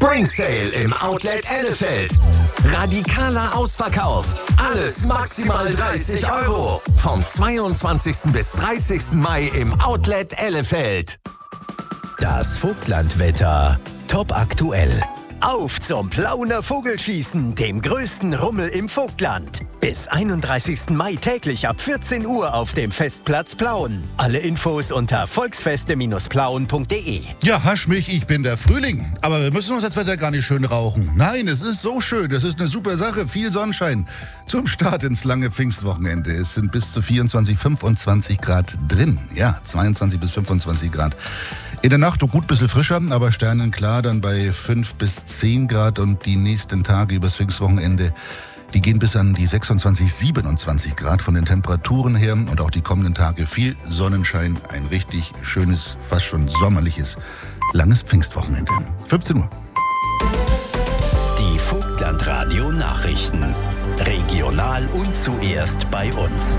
Spring Sale im Outlet Ellefeld. Radikaler Ausverkauf. Alles maximal 30 €. Vom 22. bis 30. Mai im Outlet Ellefeld. Das Vogtlandwetter. Top aktuell. Auf zum Plauner Vogelschießen, dem größten Rummel im Vogtland. Bis 31. Mai täglich ab 14 Uhr auf dem Festplatz Plauen. Alle Infos unter volksfeste-plauen.de. Ja, hasch mich, ich bin der Frühling. Aber wir müssen uns das Wetter gar nicht schön rauchen. Nein, es ist so schön, das ist eine super Sache. Viel Sonnenschein zum Start ins lange Pfingstwochenende. Es sind bis zu 24, 25 Grad drin. Ja, 22 bis 25 Grad. In der Nacht gut ein bisschen frischer, aber sternenklar dann bei 5 bis 10 Grad. Und die nächsten Tage übers Pfingstwochenende, die gehen bis an die 26, 27 Grad von den Temperaturen her. Und auch die kommenden Tage viel Sonnenschein. Ein richtig schönes, fast schon sommerliches, langes Pfingstwochenende. 15 Uhr. Die Vogtlandradio Nachrichten. Regional und zuerst bei uns.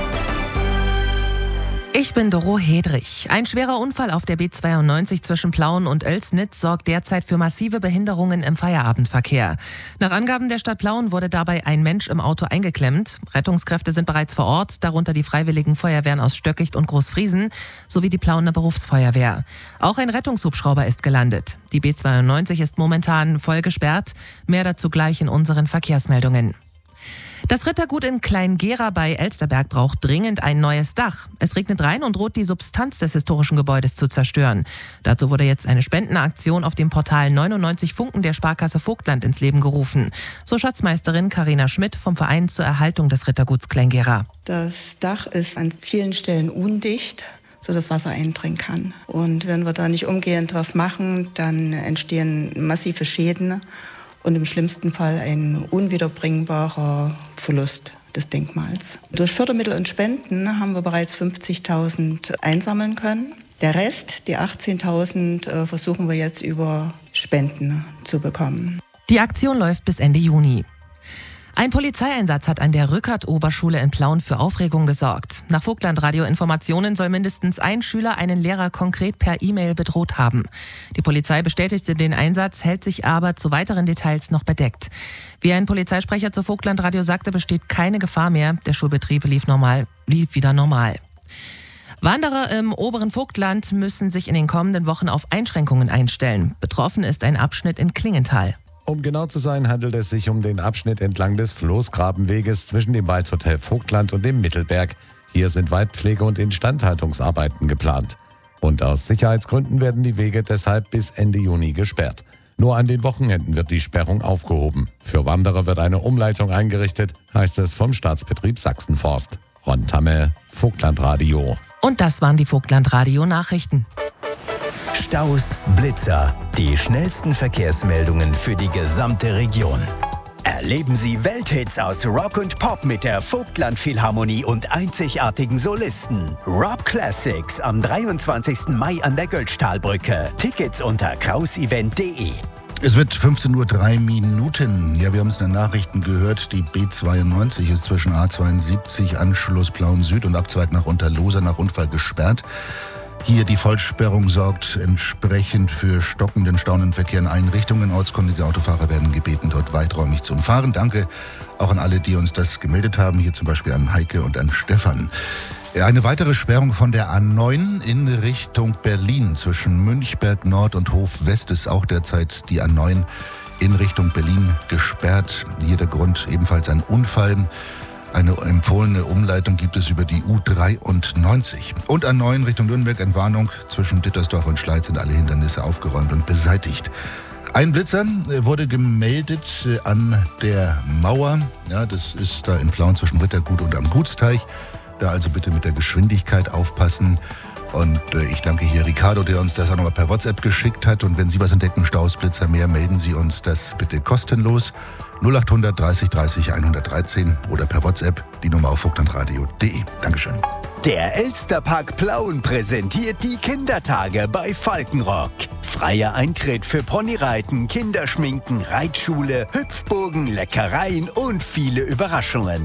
Ich bin Doro Hedrich. Ein schwerer Unfall auf der B92 zwischen Plauen und Oelsnitz sorgt derzeit für massive Behinderungen im Feierabendverkehr. Nach Angaben der Stadt Plauen wurde dabei ein Mensch im Auto eingeklemmt. Rettungskräfte sind bereits vor Ort, darunter die Freiwilligen Feuerwehren aus Stöckicht und Großfriesen sowie die Plauener Berufsfeuerwehr. Auch ein Rettungshubschrauber ist gelandet. Die B92 ist momentan voll gesperrt. Mehr dazu gleich in unseren Verkehrsmeldungen. Das Rittergut in Kleingera bei Elsterberg braucht dringend ein neues Dach. Es regnet rein und droht die Substanz des historischen Gebäudes zu zerstören. Dazu wurde jetzt eine Spendenaktion auf dem Portal 99 Funken der Sparkasse Vogtland ins Leben gerufen. So Schatzmeisterin Carina Schmidt vom Verein zur Erhaltung des Ritterguts Kleingera. Das Dach ist an vielen Stellen undicht, sodass Wasser eindringen kann. Und wenn wir da nicht umgehend was machen, dann entstehen massive Schäden. Und im schlimmsten Fall ein unwiederbringbarer Verlust des Denkmals. Durch Fördermittel und Spenden haben wir bereits 50.000 einsammeln können. Der Rest, die 18.000, versuchen wir jetzt über Spenden zu bekommen. Die Aktion läuft bis Ende Juni. Ein Polizeieinsatz hat an der Rückert-Oberschule in Plauen für Aufregung gesorgt. Nach Vogtlandradio-Informationen soll mindestens ein Schüler einen Lehrer konkret per E-Mail bedroht haben. Die Polizei bestätigte den Einsatz, hält sich aber zu weiteren Details noch bedeckt. Wie ein Polizeisprecher zu Vogtlandradio sagte, besteht keine Gefahr mehr. Der Schulbetrieb lief wieder normal. Wanderer im oberen Vogtland müssen sich in den kommenden Wochen auf Einschränkungen einstellen. Betroffen ist ein Abschnitt in Klingenthal. Um genau zu sein, handelt es sich um den Abschnitt entlang des Floßgrabenweges zwischen dem Waldhotel Vogtland und dem Mittelberg. Hier sind Waldpflege- und Instandhaltungsarbeiten geplant. Und aus Sicherheitsgründen werden die Wege deshalb bis Ende Juni gesperrt. Nur an den Wochenenden wird die Sperrung aufgehoben. Für Wanderer wird eine Umleitung eingerichtet, heißt es vom Staatsbetrieb Sachsenforst. Ron Tamme, Vogtlandradio. Und das waren die Vogtlandradio-Nachrichten. Staus, Blitzer, die schnellsten Verkehrsmeldungen für die gesamte Region. Erleben Sie Welthits aus Rock und Pop mit der Vogtland Philharmonie und einzigartigen Solisten. Rock Classics am 23. Mai an der Göllstahlbrücke. Tickets unter krausevent.de. Es wird 15:03 Uhr. Ja, wir haben es in den Nachrichten gehört. Die B92 ist zwischen A72 Anschluss Plauen Süd und Abzweig nach Unterlosa nach Unfall gesperrt. Hier die Vollsperrung sorgt entsprechend für stockenden Stau im Verkehr in allen Richtungen. Ortskundige Autofahrer werden gebeten, dort weiträumig zu umfahren. Danke auch an alle, die uns das gemeldet haben. Hier zum Beispiel an Heike und an Stefan. Eine weitere Sperrung von der A9 in Richtung Berlin zwischen Münchberg Nord und Hof West ist auch derzeit die A9 in Richtung Berlin gesperrt. Hier der Grund ebenfalls ein Unfall. Eine empfohlene Umleitung gibt es über die U93. Und A9 Richtung Nürnberg, Entwarnung zwischen Dittersdorf und Schleiz sind alle Hindernisse aufgeräumt und beseitigt. Ein Blitzer wurde gemeldet an der Mauer. Ja, das ist da in Plauen zwischen Rittergut und am Gutsteich. Da also bitte mit der Geschwindigkeit aufpassen. Und ich danke hier Ricardo, der uns das auch nochmal per WhatsApp geschickt hat. Und wenn Sie was entdecken, Staus, Blitzer, mehr, melden Sie uns das bitte kostenlos. 0800 30 30 113 oder per WhatsApp die Nummer auf vogtlandradio.de. Dankeschön. Der Elsterpark Plauen präsentiert die Kindertage bei Falkenrock. Freier Eintritt für Ponyreiten, Kinderschminken, Reitschule, Hüpfburgen, Leckereien und viele Überraschungen.